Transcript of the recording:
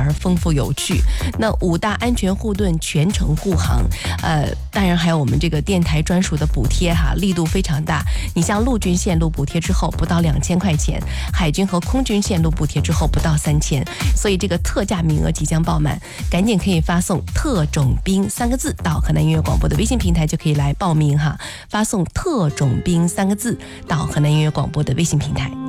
而丰富有趣。那5大安全护盾全程护航，当然还有我们这个电台专属的补贴哈，力度非常大。你像陆军线路补贴之后不到2000块钱，海军和空军线路补贴之后不到3000，所以这个特价名额即将爆满，赶紧可以发送特种兵3个字到河南音乐广播的微信平台就可以来报名哈，发送特种兵3个字到河南音乐广播的微信平台。